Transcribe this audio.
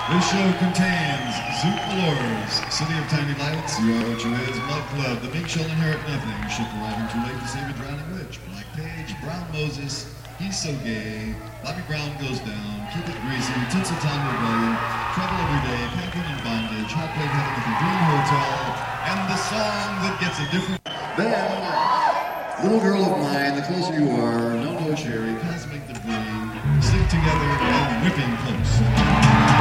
This show contains Zoot Allures, City of Tiny Lights, You Are What You Is, Mud Club, The Meek Shall Inherit Nothing, Ship Arriving Too Late to Save a Drowning Witch, Black Page, Brown Moses, He's So Gay, Bobby Brown Goes Down, Keep It Greasy, Tinseltown Rebellion, Trouble Every Day, Penguin in Bondage, Hot Plate Heaven at the Green Hotel, and the song that gets a different... Then, Little Girl of Mine, The Closer You Are, No No Cherry, Cosmic Debris, Stick Together, and Whipping Close.